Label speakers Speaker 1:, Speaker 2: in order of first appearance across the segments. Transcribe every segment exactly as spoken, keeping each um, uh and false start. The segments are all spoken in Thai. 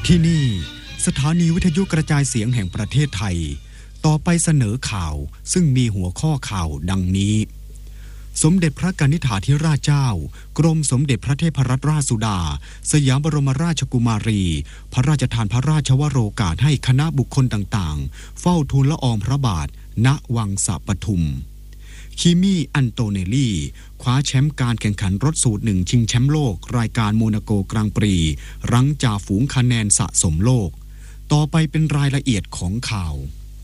Speaker 1: ที่นี่สถานีวิทยุกระจายเสียงแห่งประเทศไทยต่อไปเสนอข่าวซึ่งมีหัวข้อข่าวดังนี้สมเด็จพระกนิษฐาธิราชเจ้ากรมสมเด็จพระเทพรัตนราชสุดาสยามบรมราชกุมารีพระราชทานพระราชวโรกาสให้คณะบุคคลต่างๆเฝ้าทูลละอองพระบาทณวังสะปทุมคิมี่อันโตเนลลี่คว้าแชมป์การแข่งขันรถสูตรหนึ่งชิงแชมป์โลกรายการโมนาโกกรังปรีรั้งจ่าฝูงคะแนนสะสมโลกต่อไปเป็นรายละเอียดของข่าว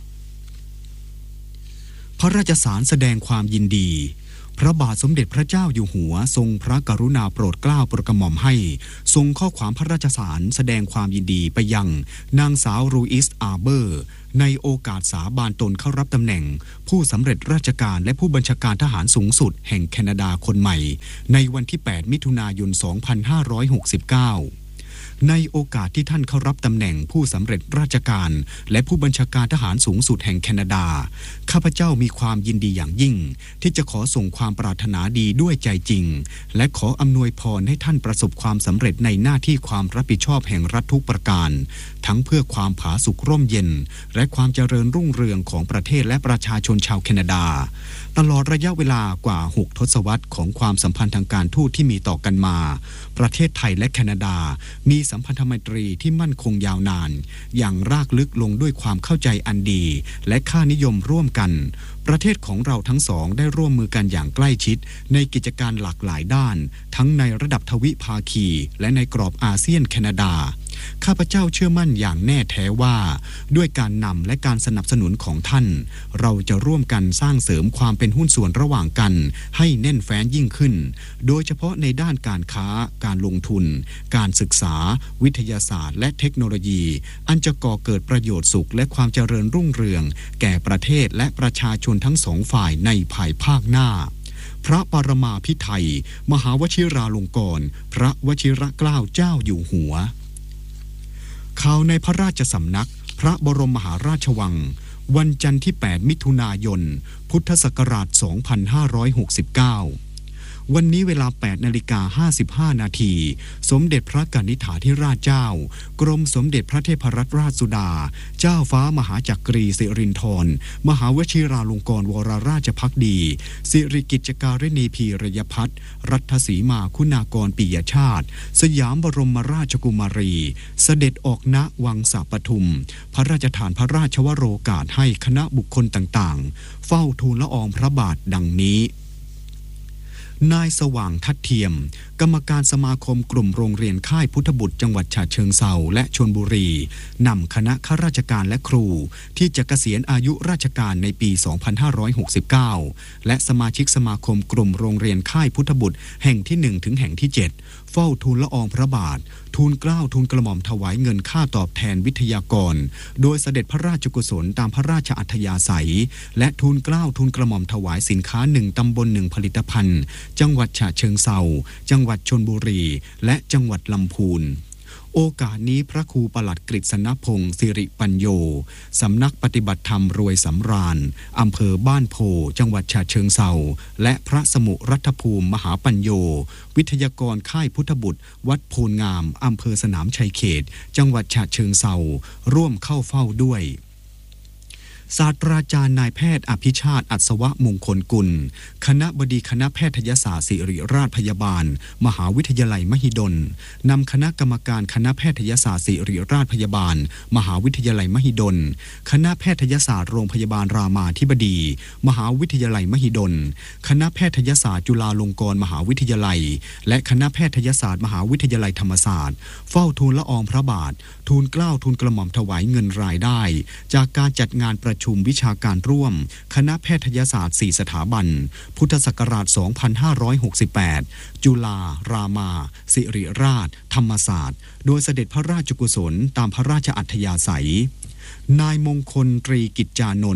Speaker 1: พระราชสารแสดงความยินดีพระบาทสมเด็จพระเจ้าอยู่หัวทรงพระกรุณาโปรดเกล้าโปรดกระหม่อมให้ทรงข้อความพระราชสารแสดงความยินดีไปยังนางสาวรูอิสอาร์เบอร์ในโอกาสสาบานตนเข้ารับตำแหน่งผู้สำเร็จราชการและผู้บัญชาการทหารสูงสุดแห่งแคนาดาคนใหม่ในวันที่แปดมิถุนายนสองพันห้าร้อยหกสิบเก้าในโอกาสที่ท่านเข้ารับตำแหน่งผู้สำเร็จราชการและผู้บัญชาการทหารสูงสุดแห่งแคนาดาข้าพเจ้ามีความยินดีอย่างยิ่งที่จะขอส่งความปรารถนาดีด้วยใจจริงและขออำนวยพรให้ท่านประสบความสำเร็จในหน้าที่ความรับผิดชอบแห่งรัฐทุกประการทั้งเพื่อความผาสุกร่มเย็นและความเจริญรุ่งเรืองของประเทศและประชาชนชาวแคนาดาตลอดระยะเวลากว่าหกทศวรรษของความสัมพันธ์ทางการทูตที่มีต่อกันมาประเทศไทยและแคนาดามีสัมพันธไมตรีที่มั่นคงยาวนานอย่างรากลึกลงด้วยความเข้าใจอันดีและค่านิยมร่วมกันประเทศของเราทั้งสองได้ร่วมมือกันอย่างใกล้ชิดในกิจการหลากหลายด้านทั้งในระดับทวิภาคีและในกรอบอาเซียนแคนาดาข้าพเจ้าเชื่อมั่นอย่างแน่แท้ว่าด้วยการนำและการสนับสนุนของท่านเราจะร่วมกันสร้างเสริมความเป็นหุ้นส่วนระหว่างกันให้แน่นแฟ้นยิ่งขึ้นโดยเฉพาะในด้านการค้าการลงทุนการศึกษาวิทยาศาสตร์และเทคโนโลยีอันจะก่อเกิดประโยชน์สุขและความเจริญรุ่งเรืองแก่ประเทศและประชาชนทั้งสองฝ่ายในภายภาคหน้าพระปรมาภิไธยมหาวชิราลงกรณ์พระวชิรเกล้าเจ้าอยู่หัวข่าวในพระราชสำนักพระบรมมหาราชวังวันจันทร์ที่แปดมิถุนายนพุทธศักราชสองพันห้าร้อยหกสิบเก้าวันนี้เวลา แปดนาฬิกาห้าสิบห้านาทีสมเด็จพระกนิษฐาธิราชเจ้ากรมสมเด็จพระเทพรัตนราชสุดาเจ้าฟ้ามหาจักรีสิรินธรมหาวชิราลงกรณ์วรราชภักดีสิริกิจการณีพีรยพัฒน์รัตสีมาคุณากรปิยชาติสยามบรมราชกุมารีเสด็จออกณวังสะปทุมพระราชทานพระราชวโรกาสให้คณะบุคคลต่างๆเฝ้าทูลละอองพระบาทดังนี้นายสว่างทัดเทียมกรรมการสมาคมกลุ่มโรงเรียนค่ายพุทธบุตรจังหวัดฉะเชิงเทราและชลบุรีนำคณะข้าราชการและครูที่จะเกษียณอายุราชการในปี สองพันห้าร้อยหกสิบเก้า และสมาชิกสมาคมกลุ่มโรงเรียนค่ายพุทธบุตรแห่งที่หนึ่งถึงแห่งที่เจ็ดเฝ้าทูลละอองพระบาททูลเกล้าทูลกระหม่อมถวายเงินค่าตอบแทนวิทยากรโดยเสด็จพระราชกุศลตามพระราชอัธยาศัยและทูลเกล้าทูลกระหม่อมถวายสินค้าหนึ่งตำบลหนึ่งผลิตภัณฑ์จังหวัดฉะเชิงเทราจังหวัดชลบุรีและจังหวัดลำพูนโอกาสนี้พระครูปลัดกฤษณพงศ์สิริปัญโยสำนักปฏิบัติธรรมรวยสำราญอำเภอบ้านโพจังหวัดฉะเชิงเทราและพระสมุรัฐภูมิมหาปัญโยวิทยากรค่ายพุทธบุตรวัดโพนงามอำเภอสนามชัยเขตจังหวัดฉะเชิงเทราร่วมเข้าเฝ้าด้วยศาสตราจารย์นายแพทย์อภิชาติอัศวมงคลกุลคณบดีคณะแพทยศาสตร์ศิริราชพยาบาลมหาวิทยาลัยมหิดลนำคณะกรรมการคณะแพทยศาสตร์ศิริราชพยาบาลมหาวิทยาลัยมหิดลคณะแพทยศาสตร์โรงพยาบาลรามาธิบดีมหาวิทยาลัยมหิดลคณะแพทยศาสตร์จุฬาลงกรณ์มหาวิทยาลัยและคณะแพทยศาสตร์มหาวิทยาลัยธรรมศาสตร์เฝ้าทูลละอองพระบาททูลเกล้าทูลกระหม่อมถวายเงินรายได้จากการจัดงานประชุมวิชาการร่วมคณะแพทยศาสตร์สี่สถาบันพุทธศักราชสองพันห้าร้อยหกสิบแปดจุฬารามาสิริราชธรรมศาสตร์โดยเสด็จพระราชกุศลตามพระราชอัธยาศัยนายมงคลตรีกิจจานนท์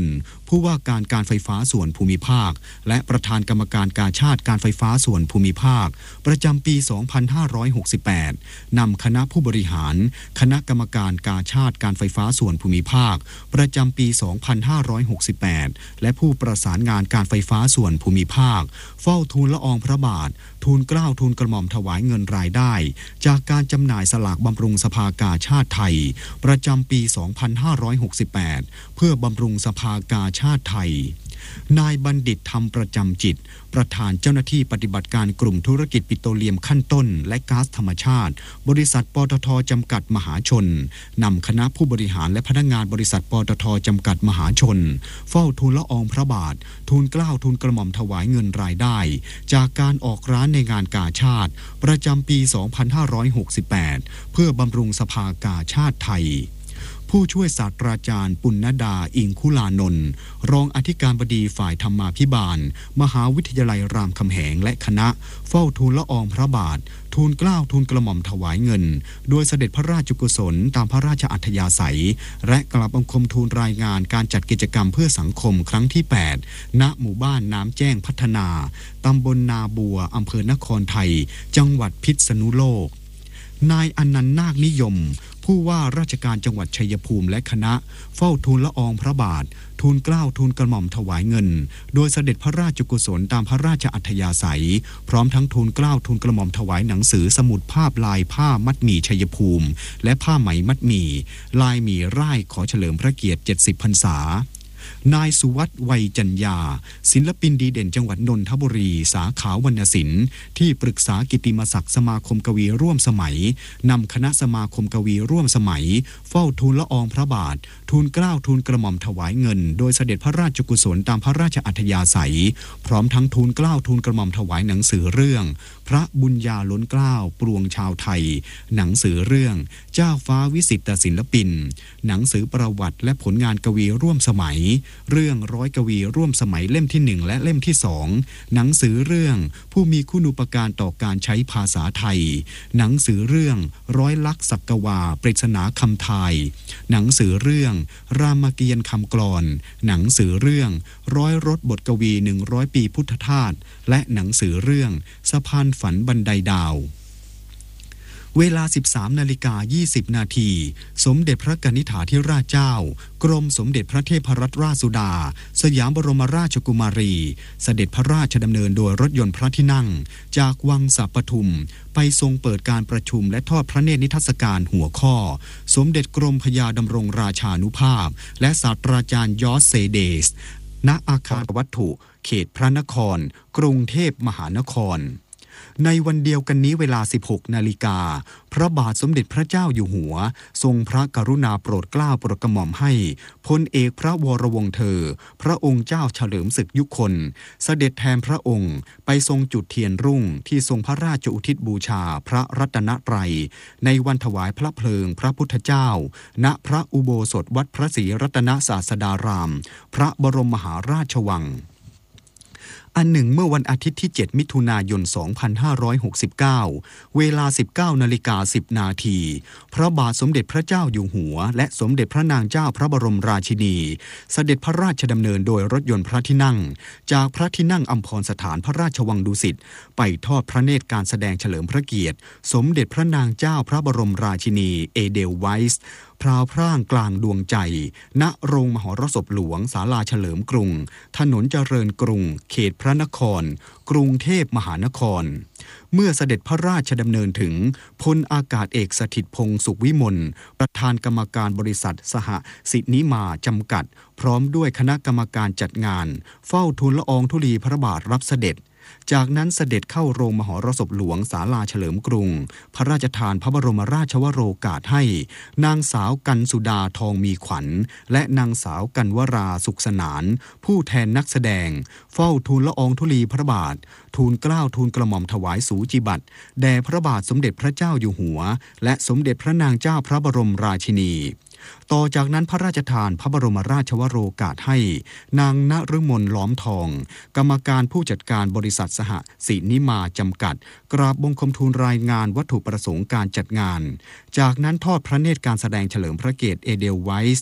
Speaker 1: ผู้ว่าการการไฟฟ้าส่วนภูมิภาคและประธานกรรมการกาชาดการไฟฟ้าส่วนภูมิภาคประจำปี สองพันห้าร้อยหกสิบแปด นำคณะผู้บริหารคณะกรรมการกาชาดการไฟฟ้าส่วนภูมิภาคประจำปี สองพันห้าร้อยหกสิบแปด และผู้ประสานงานการไฟฟ้าส่วนภูมิภาคเฝ้าทูลละอองพระบาททูลเกล้าทูลกระหม่อมถวายเงินรายได้จากการจำหน่ายสลากบำรุงสภากาชาดไทยประจำปี สองพันห้าร้อยหกสิบแปด เพื่อบำรุงสภากาชาดไทยนายบัณฑิตธรรมประจำจิตประธานเจ้าหน้าที่ปฏิบัติการกลุ่มธุรกิจปิโตรเลียมขั้นต้นและก๊าซธรรมชาติบริษัทปตท.จำกัดมหาชนนำคณะผู้บริหารและพนักงานบริษัทปตท.จำกัดมหาชนเฝ้าทูลละอองพระบาททูลเกล้าทูลกระหม่อมถวายเงินรายได้จากการออกร้านในงานกาชาดประจำปี สองพันห้าร้อยหกสิบแปด เพื่อบำรุงสภากาชาดไทยผู้ช่วยศาสตราจารย์ปุณณดาอิงคุลานนท์รองอธิการบดีฝ่ายธรรมาภิบาลมหาวิทยาลัยรามคำแหงและคณะเฝ้าทูลละอองพระบาททูลเกล้าทูลกระหม่อมถวายเงินโดยเสด็จพระราชกุศลตามพระราชอัธยาศัยและกราบบังคมทูลรายงานการจัดกิจกรรมเพื่อสังคมครั้งที่ แปด ณ หมู่บ้านน้ำแจ้งพัฒนาตำบลนาบัวอำเภอนครไทยจังหวัดพิษณุโลกนายอนันต์นาคนิยมผู้ว่าราชการจังหวัดชัยภูมิและคณะเฝ้าทูลละอองพระบาททูลเกล้าทูลกระหม่อมถวายเงินโดยเสด็จพระราชกุศลตามพระราชอัธยาศัยพร้อมทั้งทูลเกล้าทูลกระหม่อมถวายหนังสือสมุดภาพลายผ้ามัดหมี่ชัยภูมิและผ้าไหมมัดหมี่ลายหมี่ร่ายขอเฉลิมพระเกียรติเจ็ดสิบพรรษานายสุวัฒน์ไวยจัญญาศิลปินดีเด่นจังหวัดนนทบุรีสาขาวรรณศิลป์ที่ปรึกษากิตติมศักดิ์สมาคมกวีร่วมสมัยนำคณะสมาคมกวีร่วมสมัยเฝ้าทูลละอองพระบาททูลเกล้าทูลกระหม่อมถวายเงินโดยเสด็จพระราชกุศลตามพระราชอัธยาศัยพร้อมทั้งทูลเกล้าทูลกระหม่อมถวายหนังสือเรื่องพระบุญญาล้นเกล้าปวงชาวไทยหนังสือเรื่องเจ้าฟ้าวิสิตศิลปินหนังสือประวัติและผลงานกวีร่วมสมัยเรื่องร้อยกวีร่วมสมัยเล่มที่หนึ่งและเล่มที่สองหนังสือเรื่องผู้มีคุณูปการต่อการใช้ภาษาไทยหนังสือเรื่องร้อยลักษณ์ศักวาปริศนาคำทายหนังสือเรื่องรามเกียรติ์คำกลอนหนังสือเรื่องร้อยรถบทกวีหนึ่งร้อยปีพุทธทาสและหนังสือเรื่องสะพานฝันบันไดดาวเวลา สิบสามนาฬิกายี่สิบนาทีสมเด็จพระกนิษฐาธิราชเจ้ากรมสมเด็จพระเทพรัตนราชสุดาสยามบรมราชกุมารีเสด็จพระราชดำเนินโดยรถยนต์พระที่นั่งจากวังสัปทุมไปทรงเปิดการประชุมและทอดพระเนตรนิทรรศการหัวข้อสมเด็จกรมพยาดำรงราชานุภาพและศาสตราจารย์ยอร์จเซเดสณอาคารวัตถุเขตพระนครกรุงเทพมหานครในวันเดียวกันนี้เวลา สิบหกนาฬิกาพระบาทสมเด็จพระเจ้าอยู่หัวทรงพระกรุณาโปรดเกล้าโปรดกระหม่อมให้พลเอกพระวรวงศ์เธอพระองค์เจ้าเฉลิมศึกยุคลเสด็จแทนพระองค์ไปทรงจุดเทียนรุ่งที่ทรงพระราชอุทิศบูชาพระรัตนตรัยในวันถวายพระเพลิงพระพุทธเจ้าณพระอุโบสถวัดพระศรีรัตนศาสดารามพระบรมมหาราชวังอันหนึ่งเมื่อวันอาทิตย์ที่เจ็ดมิถุนายนสองพันห้าร้อยหกสิบเก้าเวลา สิบเก้านาฬิกาสิบนาทีพระบาทสมเด็จพระเจ้าอยู่หัวและสมเด็จพระนางเจ้าพระบรมราชินีเสด็จพระราชดำเนินโดยรถยนต์พระที่นั่งจากพระที่นั่งอัมพรสถานพระราชวังดุสิตไปทอดพระเนตรการแสดงเฉลิมพระเกียรติสมเด็จพระนางเจ้าพระบรมราชินีเอเดลไวส์พราวพร่างกลางดวงใจณโรงมหรสพหลวงศาลาเฉลิมกรุงถนนเจริญกรุงเขตพระนครกรุงเทพมหานครเมื่อเสด็จพระราชดำเนินถึงพลอากาศเอกสถิตพงษ์สุขวิมลประธานกรรมการบริษัทสหสินิมาจำกัดพร้อมด้วยคณะกรรมการจัดงานเฝ้าทูลละอองธุลีพระบาทรับเสด็จจากนั้นเสด็จเข้าโรงมหรสพหลวงศาลาเฉลิมกรุงพระราชทานพระบรมราชวโรกาสให้นางสาวกันสุดาทองมีขวัญและนางสาวกันวราสุขสนานผู้แทนนักแสดงเฝ้าทูลละอองธุลีพระบาททูลเกล้าทูลกระหม่อมถวายสูจิบัติแด่พระบาทสมเด็จพระเจ้าอยู่หัวและสมเด็จพระนางเจ้าพระบรมราชินีต่อจากนั้นพระราชทานพระบรมราชวโรกาสให้นางณฤมลล้อมทองกรรมการผู้จัดการบริษัทสหสินิมาจำกัดกราบบังคมทูลรายงานวัตถุประสงค์การจัดงานจากนั้นทอดพระเนตรการแสดงเฉลิมพระเกียรติเอเดลไวส์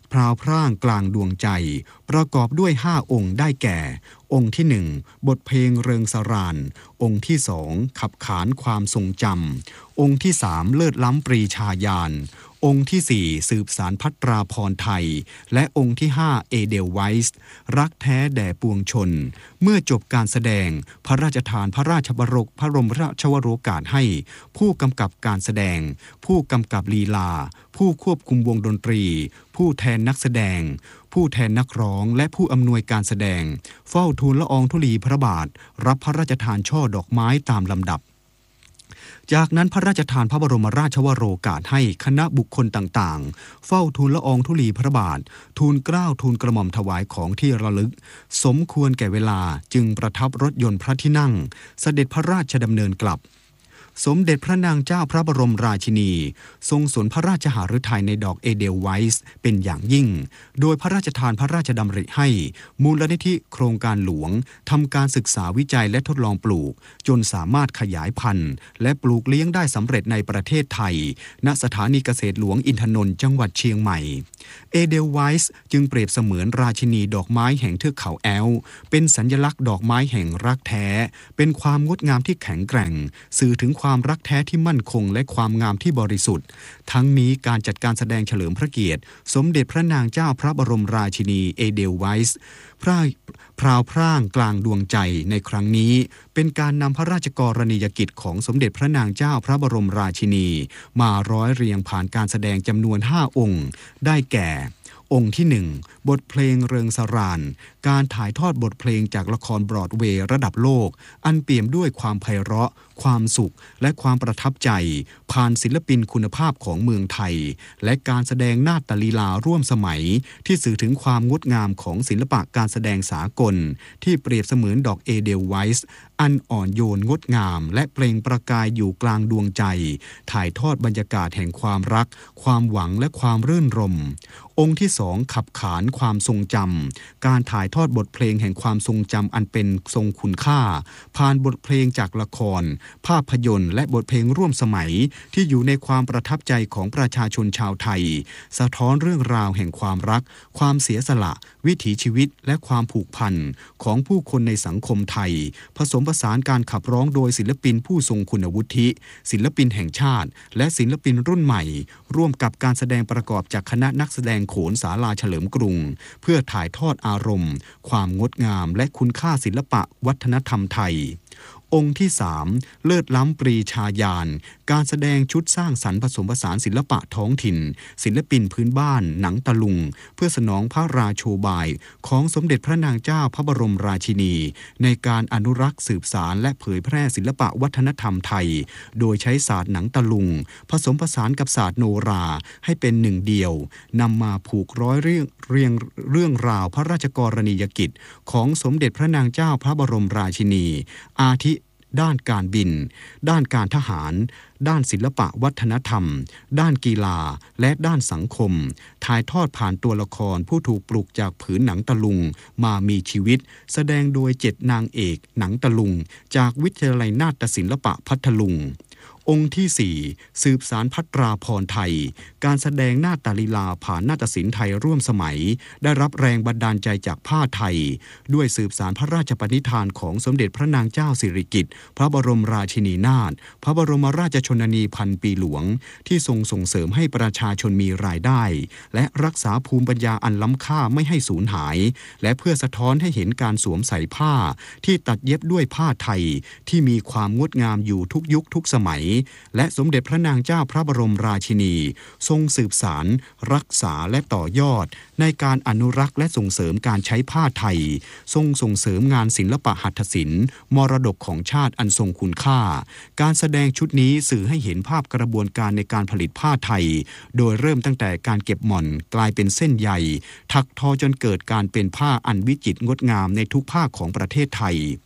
Speaker 1: พราวพร่างกลางดวงใจประกอบด้วยห้าองค์ได้แก่ องค์ที่หนึ่งบทเพลงเริงสรานองค์ที่สองขับขานความทรงจำองค์ที่สามเลิศล้ำปรีชาญาณองค์ที่สี่สืบสารพัตราพรไทยและองค์ที่ห้าเอเดลไวส์รักแท้แด่ปวงชนเมื่อจบการแสดงพระราชทานพระราชบรกพระบรมราชวโรกาสให้ผู้กำกับการแสดงผู้กำกับลีลาผู้ควบคุมวงดนตรีผู้แทนนักแสดงผู้แทนนักร้องและผู้อำนวยการแสดงเฝ้าทูลละอองธุลีพระบาทรับพระราชทานช่อดอกไม้ตามลำดับจากนั้นพระราชทานพระบรมราชวโรกาสให้คณะบุคคลต่างๆเฝ้าทูลละอองธุลีพระบาททูลเกล้าทูลกระหม่อมถวายของที่ระลึกสมควรแก่เวลาจึงประทับรถยนต์พระที่นั่งเสด็จพระราชดำเนินกลับสมเด็จพระนางเจ้าพระบรมราชินีทรงสนพระราชหฤทัยในดอกเอเดลไวส์เป็นอย่างยิ่งโดยพระราชทานพระราชดำริให้มูลนิธิโครงการหลวงทำการศึกษาวิจัยและทดลองปลูกจนสามารถขยายพันธุ์และปลูกเลี้ยงได้สำเร็จในประเทศไทยณสถานีเกษตรหลวงอินทนนท์จังหวัดเชียงใหม่เอเดลไวส์จึงเปรียบเสมือนราชินีดอกไม้แห่งเทือกเขาแอลป์เป็นสัญลักษณ์ดอกไม้แห่งรักแท้เป็นความงดงามที่แข็งแกร่งสื่อถึงความรักแท้ที่มั่นคงและความงามที่บริสุทธิ์ทั้งนี้การจัดการแสดงเฉลิมพระเกียรติสมเด็จพระนางเจ้าพระบรมราชินีเอเดลไวส์พระพราวพร่างกลางดวงใจในครั้งนี้เป็นการนำพระราชกรณียกิจของสมเด็จพระนางเจ้าพระบรมราชินีมาร้อยเรียงผ่านการแสดงจำนวนห้าองค์ได้แก่องค์ที่หนึ่งบทเพลงเริงสรานการถ่ายทอดบทเพลงจากละครบรอดเวย์ระดับโลกอันเปี่ยมด้วยความไพเราะความสุขและความประทับใจผ่านศิลปินคุณภาพของเมืองไทยและการแสดงนาฏลีลาร่วมสมัยที่สื่อถึงความงดงามของศิลปะการแสดงสากลที่เปรียบเสมือนดอกเอเดลไวส์อันอ่อนโยนงดงามและเปล่งประกายอยู่กลางดวงใจถ่ายทอดบรรยากาศแห่งความรักความหวังและความรื่นรมย์องค์ที่สองขับขานความทรงจำการถ่ายทอดบทเพลงแห่งความทรงจำอันเป็นทรงคุณค่าผ่านบทเพลงจากละครภาพยนตร์และบทเพลงร่วมสมัยที่อยู่ในความประทับใจของประชาชนชาวไทยสะท้อนเรื่องราวแห่งความรักความเสียสละวิถีชีวิตและความผูกพันของผู้คนในสังคมไทยผสมผสานการขับร้องโดยศิลปินผู้ทรงคุณวุฒิศิลปินแห่งชาติและศิลปินรุ่นใหม่ร่วมกับการแสดงประกอบจากคณะนักแสดงโขนศาลาเฉลิมกรุงเพื่อถ่ายทอดอารมณ์ความงดงามและคุณค่าศิลปะวัฒนธรรมไทยองค์ที่สามเลิศล้ำปรีชาญาณการแสดงชุดสร้างสรรค์ผสมผสานศิลปะท้องถิ่นศิลปินพื้นบ้านหนังตะลุงเพื่อสนองพระราโชบายของสมเด็จพระนางเจ้าพระบรมราชินีในการอนุรักษ์สืบสานและเผยแพร่ศิลปะวัฒนธรรมไทยโดยใช้ศาสตร์หนังตะลุงผสมผสานกับศาสตร์โนราให้เป็นหนึ่งเดียวนำมาผูกร้อยเรื่องเรียงเรื่องราวพระราชกรณียกิจของสมเด็จพระนางเจ้าพระบรมราชินีอาทิด้านการบินด้านการทหารด้านศิลปะวัฒนธรรมด้านกีฬาและด้านสังคมถ่ายทอดผ่านตัวละครผู้ถูกปลูกจากผืนหนังตะลุงมามีชีวิตแสดงโดยเจ็ดนางเอกหนังตะลุงจากวิทยาลัยนาฏศิลปะพัทลุงองค์ที่สี่สืบสารพัตราพรไทยการแสดงนาฏลีลาผ่านนาฏศิลป์ไทยร่วมสมัยได้รับแรงบันดาลใจจากผ้าไทยด้วยสืบสารพระราชปณิธานของสมเด็จพระนางเจ้าสิริกิติ์พระบรมราชินีนาถพระบรมราชชนนีพันปีหลวงที่ทรงส่งเสริมให้ประชาชนมีรายได้และรักษาภูมิปัญญาอันล้ำค่าไม่ให้สูญหายและเพื่อสะท้อนให้เห็นการสวมใส่ผ้าที่ตัดเย็บด้วยผ้าไทยที่มีความงดงามอยู่ทุกยุคทุกสมัยและสมเด็จพระนางเจ้าพระบรมราชินีทรงสืบสารรักษาและต่อยอดในการอนุรักษ์และส่งเสริมการใช้ผ้าไทยทรงส่งเสริมงานศิลปะหัตถศิลป์มรดกของชาติอันทรงคุณค่าการแสดงชุดนี้สื่อให้เห็นภาพกระบวนการในการผลิตผ้าไทยโดยเริ่มตั้งแต่การเก็บหม่อนกลายเป็นเส้นใยถักทอจนเกิดการเป็นผ้าอันวิจิตรงดงามในทุกภาคของประเทศไทย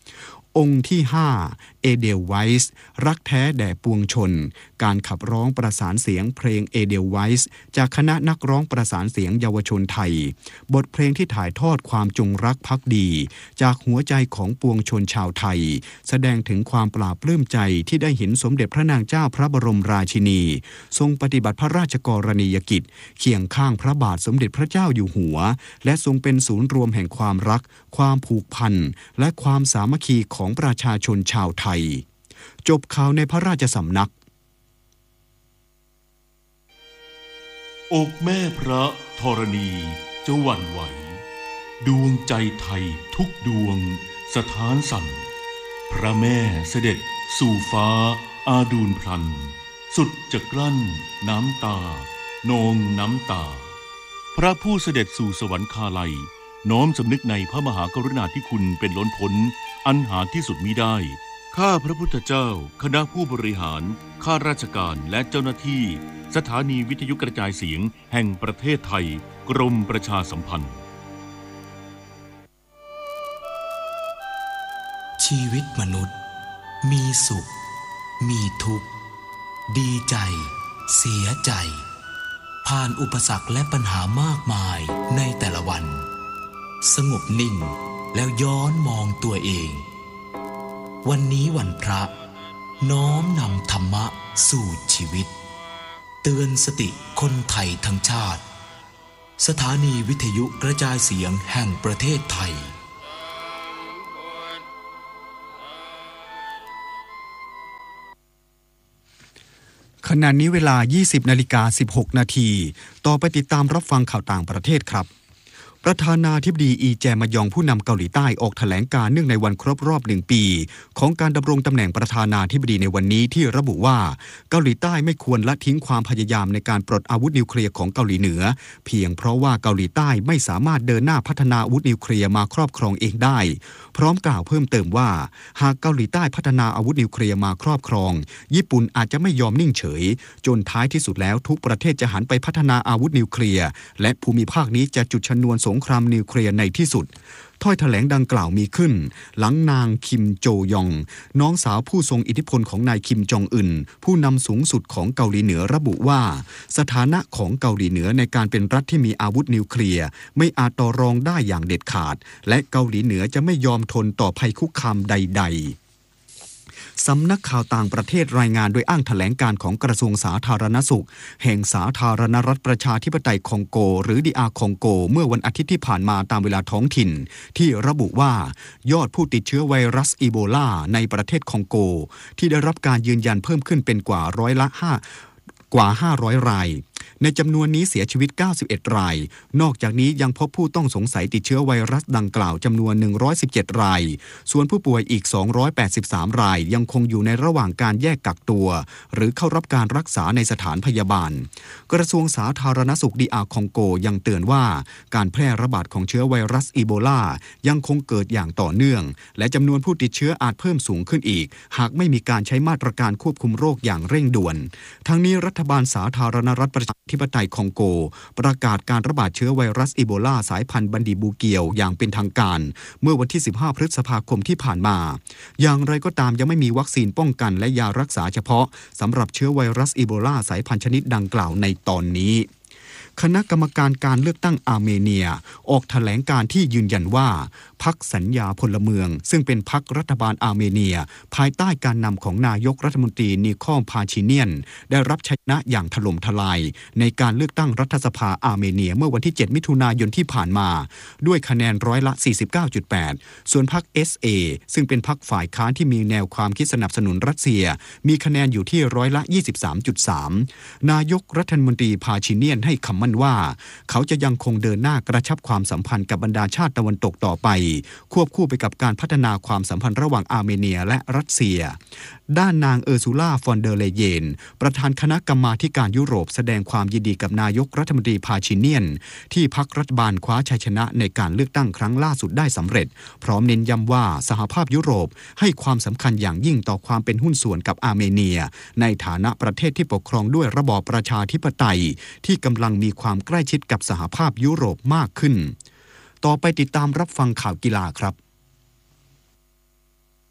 Speaker 1: องค์ที่ห้าเอเดลไวส์รักแท้แด่ปวงชนการขับร้องประสานเสียงเพลงเอเดลไวส์จากคณะนักร้องประสานเสียงเยาวชนไทยบทเพลงที่ถ่ายทอดความจงรักภักดีจากหัวใจของปวงชนชาวไทยแสดงถึงความปลาบปลื้มใจที่ได้เห็นสมเด็จพระนางเจ้าพระบรมราชินีทรงปฏิบัติพระราชกรณียกิจเคียงข้างพระบาทสมเด็จพระเจ้าอยู่หัวและทรงเป็นศูนย์รวมแห่งความรักความผูกพันและความสามัคคีของประชาชนชาวไทยจบข่าวในพระราชสำนัก
Speaker 2: อกแม่พระธรณีจะหวั่นไหวดวงใจไทยทุกดวงสถานสั่นพระแม่เสด็จสู่ฟ้าอาดูลพลันสุดจะกลั้นน้ำตานองน้ำตาพระผู้เสด็จสู่สวรรคาลัยน้อมสำนึกในพระมหากรุณาธิคุณเป็นล้นพ้นอันหาที่สุดมิได้ข้าพระพุทธเจ้าคณะผู้บริหารข้าราชการและเจ้าหน้าที่สถานีวิทยุกระจายเสียงแห่งประเทศไทยกรมประชาสัมพันธ์
Speaker 3: ชีวิตมนุษย์มีสุขมีทุกข์ดีใจเสียใจผ่านอุปสรรคและปัญหามากมายในแต่ละวันสงบนิ่งแล้วย้อนมองตัวเองวันนี้วันพระน้อมนำธรรมะสู่ชีวิตเตือนสติคนไทยทั้งชาติสถานีวิทยุกระจายเสียงแห่งประเทศไทย
Speaker 1: ขณะนี้เวลา ยี่สิบนาฬิกาสิบหกนาทีต่อไปติดตามรับฟังข่าวต่างประเทศครับประธานาธิบดีอีแจมยองผู้นำเกาหลีใต้ออกแถลงการณ์เนื่องในวันครบรอบหนึ่งปีของการดำรงตำแหน่งประธานาธิบดีในวันนี้ที่ระบุว่าเกาหลีใต้ไม่ควรละทิ้งความพยายามในการปลดอาวุธนิวเคลียร์ของเกาหลีเหนือเพียงเพราะว่าเกาหลีใต้ไม่สามารถเดินหน้าพัฒนาอาวุธนิวเคลียร์มาครอบครองเองได้พร้อมกล่าวเพิ่มเติมว่าหากเกาหลีใต้พัฒนาอาวุธนิวเคลียร์มาครอบครองญี่ปุ่นอาจจะไม่ยอมนิ่งเฉยจนท้ายที่สุดแล้วทุกประเทศจะหันไปพัฒนาอาวุธนิวเคลียร์และภูมิภาคนี้จะจุดชนวนสงครามนิวเคลียร์ในที่สุดถ้อยแถลงดังกล่าวมีขึ้นหลังนางคิมโจยองน้องสาวผู้ทรงอิทธิพลของนายคิมจองอึนผู้นำสูงสุดของเกาหลีเหนือระบุว่าสถานะของเกาหลีเหนือในการเป็นรัฐที่มีอาวุธนิวเคลียร์ไม่อาจต่อรองได้อย่างเด็ดขาดและเกาหลีเหนือจะไม่ยอมทนต่อภัยคุกคามใดๆสำนักข่าวต่างประเทศรายงานโดยอ้างแถลงการของกระทรวงสาธารณสุขแห่งสาธารณรัฐประชาธิปไตยคองโกหรือ ดี อาร์ คองโกเมื่อวันอาทิตย์ที่ผ่านมาตามเวลาท้องถิ่นที่ระบุว่ายอดผู้ติดเชื้อไวรัสอีโบลาในประเทศคองโกที่ได้รับการยืนยันเพิ่มขึ้นเป็นกว่าร้อยละห้ากว่าห้าร้อยรายในจำนวนนี้เสียชีวิตเก้าสิบเอ็ดรายนอกจากนี้ยังพบผู้ต้องสงสัยติดเชื้อไวรัสดังกล่าวจำนวนหนึ่งร้อยสิบเจ็ดรายส่วนผู้ป่วยอีกสองร้อยแปดสิบสามรายยังคงอยู่ในระหว่างการแยกกักตัวหรือเข้ารับการรักษาในสถานพยาบาลกระทรวงสาธารณสุข ดี อาร์ คองโกยังเตือนว่าการแพร่ระบาดของเชื้อไวรัสอีโบลายังคงเกิดอย่างต่อเนื่องและจำนวนผู้ติดเชื้ออาจเพิ่มสูงขึ้นอีกหากไม่มีการใช้มาตรการควบคุมโรคอย่างเร่งด่วนทั้งนี้รัฐบาลสาธารณรัฐประชาธิปไตยคองโกประกาศการระบาดเชื้อไวรัสอีโบลาสายพันธุ์บันดีบูเกียวอย่างเป็นทางการเมื่อวันที่สิบห้าพฤษภาคมที่ผ่านมาอย่างไรก็ตามยังไม่มีวัคซีนป้องกันและยารักษาเฉพาะสำหรับเชื้อไวรัสอีโบลาสายพันธุ์ชนิดดังกล่าวในตอนนี้คณะกรรมการการเลือกตั้งอาร์เมเนียออกแถลงการที่ยืนยันว่าพรรคสัญญาพลเมืองซึ่งเป็นพรรครัฐบาลอาร์เมเนียภายใต้การนำของนายกรัฐมนตรีนิคอล พาชิเนียนได้รับชัยชนะอย่างถล่มทลายในการเลือกตั้งรัฐสภาอาร์เมเนียเมื่อวันที่เจ็ดมิถุนายนที่ผ่านมาด้วยคะแนนร้อยละ สี่สิบเก้าจุดแปด ส่วนพรรค เอส เอ ซึ่งเป็นพรรคฝ่ายค้านที่มีแนวความคิดสนับสนุนรัสเซียมีคะแนนอยู่ที่ร้อยละ ยี่สิบสามจุดสาม นายกรัฐมนตรีพาชิเนียนให้คำมั่นว่าเขาจะยังคงเดินหน้ากระชับความสัมพันธ์กับบรรดาชาติตะวันตกต่อไปควบคู่ไปกับการพัฒนาความสัมพันธ์ระหว่างอาร์เมเนียและรัสเซียด้านนางเออร์ซูล่าฟอนเดอร์เลเยนประธานคณะกรรมาธิการยุโรปแสดงความยินดีกับนายกรัฐมนตรีพาชิเนียนที่พรรครัฐบาลคว้าชัยชนะในการเลือกตั้งครั้งล่าสุดได้สำเร็จพร้อมเน้นย้ำว่าสหภาพยุโรปให้ความสำคัญอย่างยิ่งต่อความเป็นหุ้นส่วนกับอาร์เมเนียในฐานะประเทศที่ปกครองด้วยระบอบประชาธิปไตยที่กำลังมีความใกล้ชิดกับสหภาพยุโรปมากขึ้นต่อไปติดตามรับฟังข่าวกีฬาครับ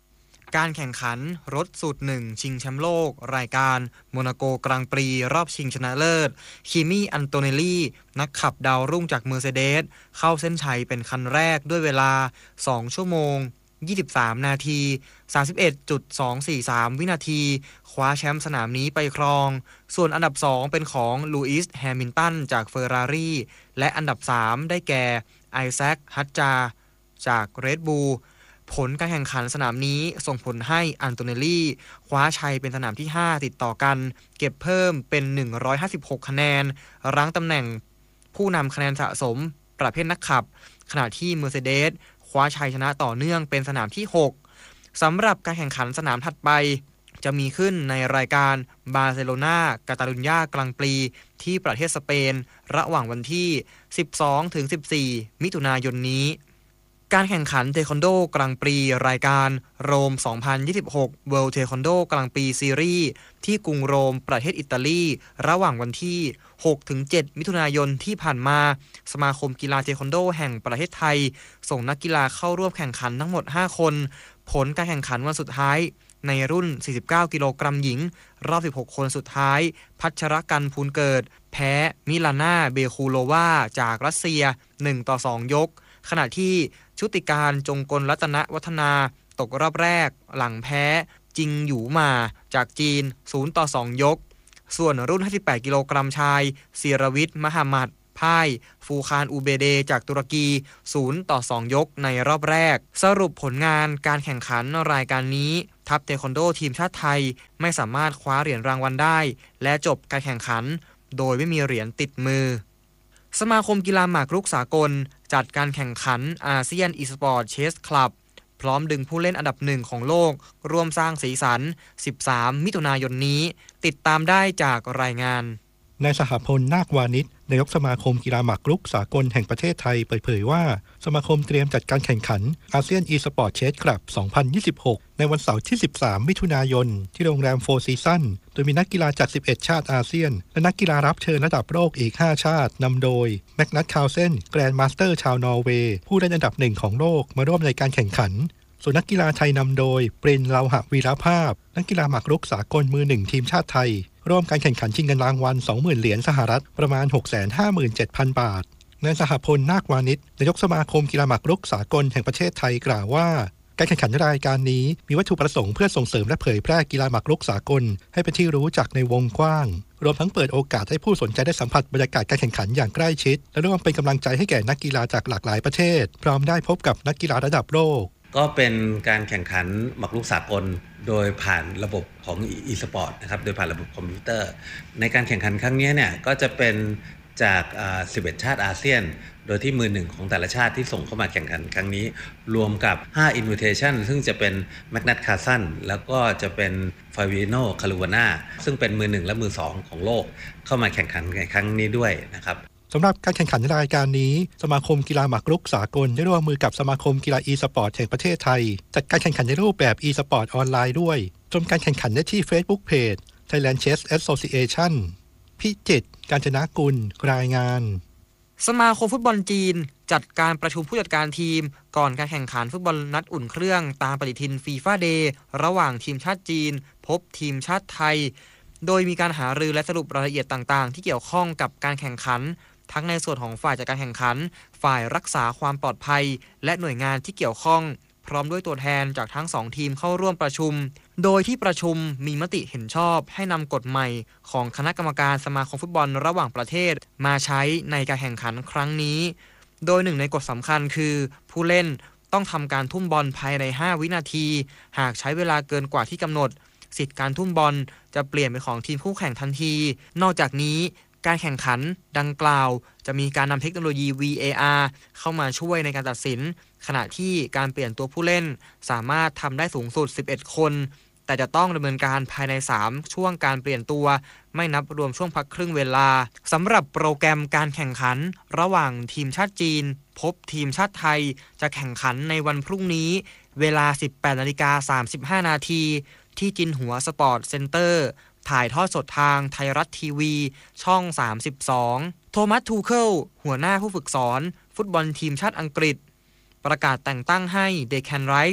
Speaker 4: การแข่งขันรถสูตรหนึ่งชิงแชมป์โลกรายการโมนาโกกลางปรีรอบชิงชนะเลิศคิมี่อันโตเนลลี่นักขับดาวรุ่งจากเมอร์เซเดสเข้าเส้นชัยเป็นคันแรกด้วยเวลาสองชั่วโมงยี่สิบสามนาที สามสิบเอ็ดจุดสองสี่สาม วินาทีคว้าแชมป์สนามนี้ไปครองส่วนอันดับสองเป็นของลูอิสแฮมิลตันจากเฟอร์รารี่และอันดับสามได้แก่ไอแซคฮัตจาจากเรดบูลผลการแข่งขันสนามนี้ส่งผลให้อันโตเนลลี่คว้าชัยเป็นสนามที่ห้าติดต่อกันเก็บเพิ่มเป็นหนึ่งร้อยห้าสิบหกคะแนนรั้งตำแหน่งผู้นำคะแนนสะสมประเภทนักขับขณะที่ Mercedes คว้าชัยชนะต่อเนื่องเป็นสนามที่หกสำหรับการแข่งขันสนามถัดไปจะมีขึ้นในรายการบาร์เซโลนากาตาลุญญากลางปีที่ประเทศสเปนระหว่างวันที่ สิบสองถึงสิบสี่ มิถุนายนนี้การแข่งขันเทควันโดกลางปีรายการโรม สองพันยี่สิบหก World Taekwondo กลางปีซีรีส์ที่กรุงโรมประเทศอิตาลีระหว่างวันที่ หกถึงเจ็ด มิถุนายนที่ผ่านมาสมาคมกีฬาเทควันโดแห่งประเทศไทยส่งนักกีฬาเข้าร่วมแข่งขันทั้งหมดห้าคนผลการแข่งขันวันสุดท้ายในรุ่นสี่สิบเก้ากิโลกรัมหญิงรอบสิบหกคนสุดท้ายพัชรกันพูนเกิดแพ้มิลาน่าเบคูโลวาจากรัสเซียหนึ่งต่อสองยกขณะที่ชุติการจงกลรัตนวัฒนาตกรอบแรกหลังแพ้จิงหยูมาจากจีนศูนย์ต่อสองยกส่วนรุ่นห้าสิบแปดกิโลกรัมชายศิรวิทย์มหามัดพ่ายฟูคานอูเบเดจากตุรกีศูนย์ต่อสองยกในรอบแรกสรุปผลงานการแข่งขันรายการนี้ทัพเทควันโดทีมชาติไทยไม่สามารถคว้าเหรียญรางวัลได้และจบการแข่งขันโดยไม่มีเหรียญติดมือสมาคมกีฬาหมากรุกสากลจัดการแข่งขันอาเซียนอีสปอร์ตเชสคลับพร้อมดึงผู้เล่นอันดับหนึ่งของโลกร่วมสร้างสีสันสิบสามมิถุนายนนี้ติดตามได้จากรายงาน
Speaker 5: นายสหพลนาควานิชนายกสมาคมกีฬาหมากรุกสากลแห่งประเทศไทยเปิดเผยว่าสมาคมเตรียมจัดการแข่งขันอาเซียนอีสปอร์ตเชสคลับสองพันยี่สิบหกในวันเสาร์ที่สิบสามมิถุนายนที่โรงแรมโฟร์ซีซั่นโดยมีนักกีฬาจากสิบเอ็ดชาติอาเซียนและนักกีฬารับเชิญระดับโลกอีกห้าชาตินำโดยแมกนัสคาร์ลเซนแกรนด์มาสเตอร์ชาวนอร์เวย์ผู้เล่นอันดับหนึ่งของโลกมาร่วมในการแข่งขันส่วนนักกีฬาไทยนำโดยปริน เลาหะวีรภาพนักกีฬาหมากรุกสากลมือหนึ่งทีมชาติไทยร่วมการแข่งขันชิงเงินรางวัล สองหมื่น เหรียญสหรัฐประมาณ หกแสนห้าหมื่นเจ็ดพัน บาทนายสหพลนาควานิชนายกสมาคมกีฬาหมากรุกสากลแห่งประเทศไทยกล่าวว่าการแข่งขันรายการนี้มีวัตถุประสงค์เพื่อส่งเสริมและเผยแพร่กีฬาหมากรุกสากลให้เป็นที่รู้จักในวงกว้างรวมทั้งเปิดโอกาสให้ผู้สนใจได้สัมผัสบรรยากาศการแข่งขันอย่างใกล้ชิดและร่วมเป็นกำลังใจให้แก่นักกีฬาจากหลากหลายประเทศพร้อมได้พบกับนักกีฬาระดับโลก
Speaker 6: ก็เป็นการแข่งขันหมากรุกสากลโดยผ่านระบบของ e-sport นะครับโดยผ่านระบบคอมพิวเตอร์ในการแข่งขันครั้งนี้เนี่ยก็จะเป็นจากสิบเอ็ดชาติอาเซียนโดยที่มือหนึ่งของแต่ละชาติที่ส่งเข้ามาแข่งขันครั้งนี้รวมกับห้า invitation ซึ่งจะเป็นแมกนัสคาร์สันแล้วก็จะเป็นฟาวิโนคารูวาน่าซึ่งเป็นมือหนึ่งและมือสองของโลกเข้ามาแข่งขันในครั้งนี้ด้วยนะครับ
Speaker 5: สำหรับการแข่งขันรายการนี้สมาคมกีฬาหมากรุกสากลได้ร่วมมือกับสมาคมกีฬา e-sport แห่งประเทศไทยจัดการแข่งขันในรูปแบบ e-sport ออนไลน์ด้วยชมการแข่งขันได้ที่ Facebook Page Thailand Chess Association พิจิตร กาญจนกุลรายงาน
Speaker 4: สมาคมฟุตบอลจีนจัดการประชุมผู้จัดการทีมก่อนการแข่งขันฟุตบอลนัดอุ่นเครื่องตามปฏิทินฟีฟ่าเดย์ระหว่างทีมชาติจีนพบทีมชาติไทยโดยมีการหารือและสรุปรายละเอียดต่างๆที่เกี่ยวข้องกับการแข่งขันทั้งในส่วนของฝ่ายจัดการแข่งขันฝ่ายรักษาความปลอดภัยและหน่วยงานที่เกี่ยวข้องพร้อมด้วยตัวแทนจากทั้งสองทีมเข้าร่วมประชุมโดยที่ประชุมมีมติเห็นชอบให้นำกฎใหม่ของคณะกรรมการสมาคมฟุตบอลระหว่างประเทศมาใช้ในการแข่งขันครั้งนี้โดยหนึ่งในกฎสำคัญคือผู้เล่นต้องทำการทุ่มบอลภายในห้าวินาทีหากใช้เวลาเกินกว่าที่กำหนดสิทธิ์การทุ่มบอลจะเปลี่ยนเป็นของทีมคู่แข่งทันทีนอกจากนี้การแข่งขันดังกล่าวจะมีการนำเทคโนโลยี วี เอ อาร์ เข้ามาช่วยในการตัดสินขณะที่การเปลี่ยนตัวผู้เล่นสามารถทำได้สูงสุดสิบเอ็ดคนแต่จะต้องดำเนินการภายในสามช่วงการเปลี่ยนตัวไม่นับรวมช่วงพักครึ่งเวลาสำหรับโปรแกรมการแข่งขันระหว่างทีมชาติจีนพบทีมชาติไทยจะแข่งขันในวันพรุ่งนี้เวลา สิบแปดนาฬิกาสามสิบห้านาทีที่จินหัวสปอร์ตเซ็นเตอร์ถ่ายทอดสดทางไทยรัฐทีวีช่องสามสิบสองโทมัส ทูเคิลหัวหน้าผู้ฝึกสอนฟุตบอลทีมชาติอังกฤษประกาศแต่งตั้งให้เดแคนไรส์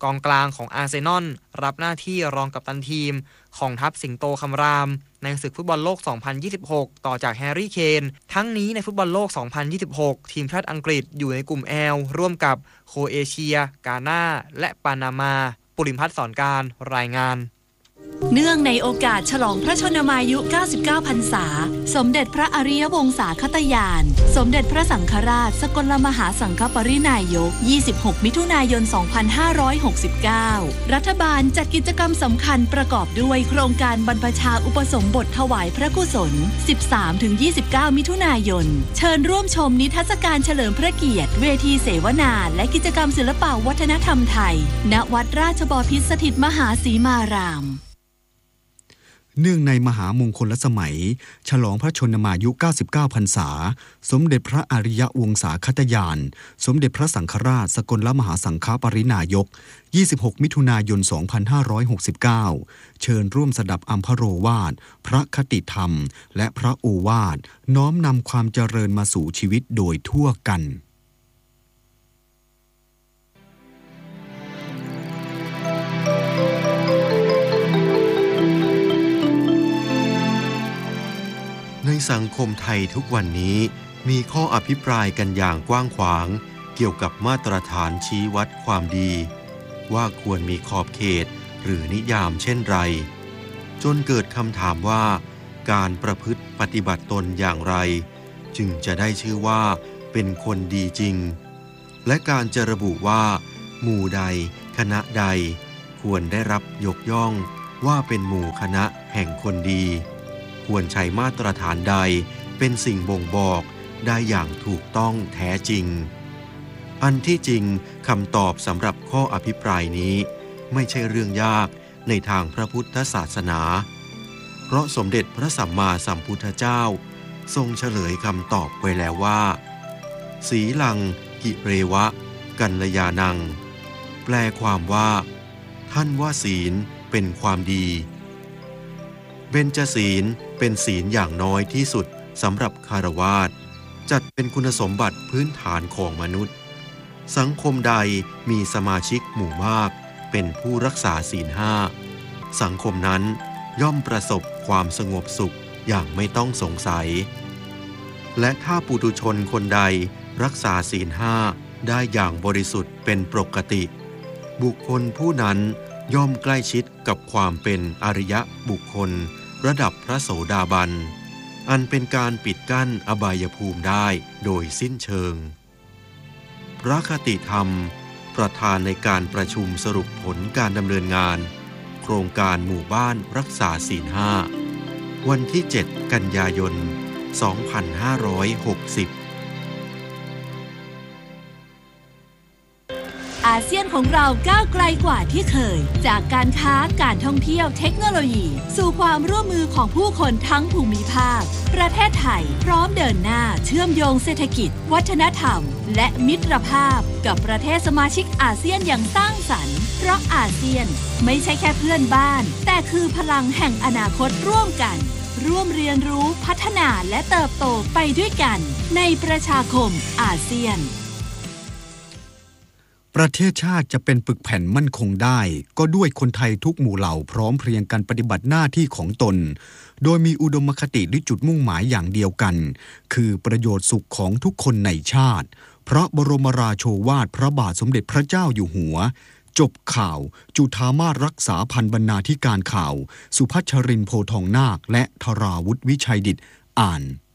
Speaker 4: กองกลางของอาร์เซนอลรับหน้าที่รองกัปตันทีมของทัพสิงโตคำรามในศึกฟุตบอลโลก สองพันยี่สิบหก ต่อจากแฮร์รี่เคนทั้งนี้ในฟุตบอลโลก สองพันยี่สิบหก ทีมชาติอังกฤษอยู่ในกลุ่ม L ร่วมกับโครเอเชียกานาและปานามาปุริมพัฒน์สอนการรายงาน
Speaker 7: เนื่องในโอกาสฉลองพระชนมายุ เก้าสิบเก้า พรรษาสมเด็จพระอริยวงศาคตญาณสมเด็จพระสังฆราชสกลมหาสังฆปรินายก ยี่สิบหก มิถุนายน สองพันห้าร้อยหกสิบเก้า รัฐบาลจัดกิจกรรมสำคัญประกอบด้วยโครงการบรรพชาอุปสมบทถวายพระกุศล สิบสามถึงยี่สิบเก้า มิถุนายนเชิญร่วมชมนิทรรศการเฉลิมพระเกียรติเวทีเสวนาและกิจกรรมศิลปวัฒนธรรมไทยณวัดราชบพิตรสถิตมหาสีมาราม
Speaker 1: เนื่องในมหามงคลสมัยฉลองพระชนมายุ เก้าสิบเก้า พรรษาสมเด็จพระอริยวงศาคตญาณสมเด็จพระสังฆราชสกลมหาสังฆปรินายก ยี่สิบหก มิถุนายน สองพันห้าร้อยหกสิบเก้า เชิญร่วมสดับอัมพโรวาทพระคติธรรมและพระโอวาทน้อมนำความเจริญมาสู่ชีวิตโดยทั่วกัน
Speaker 8: ในสังคมไทยทุกวันนี้มีข้ออภิปรายกันอย่างกว้างขวางเกี่ยวกับมาตรฐานชี้วัดความดีว่าควรมีขอบเขตหรือนิยามเช่นไรจนเกิดคำถามว่าการประพฤติปฏิบัติตนอย่างไรจึงจะได้ชื่อว่าเป็นคนดีจริงและการจะระบุว่าหมู่ใดคณะใดควรได้รับยกย่องว่าเป็นหมู่คณะแห่งคนดีควรใช้มาตรฐานใดเป็นสิ่งบ่งบอกได้อย่างถูกต้องแท้จริงอันที่จริงคำตอบสำหรับข้ออภิปรายนี้ไม่ใช่เรื่องยากในทางพระพุทธศาสนาเพราะสมเด็จพระสัมมาสัมพุทธเจ้าทรงเฉลยคำตอบไว้แล้วว่าสีลังกิเรวะกัลยานังแปลความว่าท่านว่าศีลเป็นความดีเบญจศีลเป็นศีลอย่างน้อยที่สุดสำหรับคฤหัสถ์จัดเป็นคุณสมบัติพื้นฐานของมนุษย์สังคมใดมีสมาชิกหมู่มากเป็นผู้รักษาศีลห้าสังคมนั้นย่อมประสบความสงบสุขอย่างไม่ต้องสงสัยและถ้าปุถุชนคนใดรักษาศีลห้าได้อย่างบริสุทธิ์เป็นปกติบุคคลผู้นั้นย่อมใกล้ชิดกับความเป็นอริยบุคคลระดับพระโสดาบันอันเป็นการปิดกั้นอบายภูมิได้โดยสิ้นเชิงพระคติธรรมประธานในการประชุมสรุปผลการดำเนินงานโครงการหมู่บ้านรักษาศีลห้าวันที่เจ็ดกันยายนสองพันห้าร้อยหกสิบ
Speaker 7: อาเซียนของเราก้าวไกลกว่าที่เคยจากการค้าการท่องเที่ยวเทคโนโลยีสู่ความร่วมมือของผู้คนทั้งภูมิภาคประเทศไทยพร้อมเดินหน้าเชื่อมโยงเศรษฐกิจวัฒนธรรมและมิตรภาพกับประเทศสมาชิกอาเซียนอย่างสร้างสรรค์เพราะอาเซียนไม่ใช่แค่เพื่อนบ้านแต่คือพลังแห่งอนาคตร่วมกันร่วมเรียนรู้พัฒนาและเติบโตไปด้วยกันในประชาคมอาเซียน
Speaker 1: ประเทศชาติจะเป็นปึกแผ่นมั่นคงได้ก็ด้วยคนไทยทุกหมู่เหล่าพร้อมเพรียงกันปฏิบัติหน้าที่ของตนโดยมีอุดมคติและจุดมุ่งหมายอย่างเดียวกันคือประโยชน์สุขของทุกคนในชาติพระบรมราโชวาทพระบาทสมเด็จพระเจ้าอยู่หัวจบข่าวจุฑามาสรักษาพันบรรณาธิการข่าวสุพัชรินทร์โพทองนาคและธราวุฒิวิชัยดิษฐ์อ่าน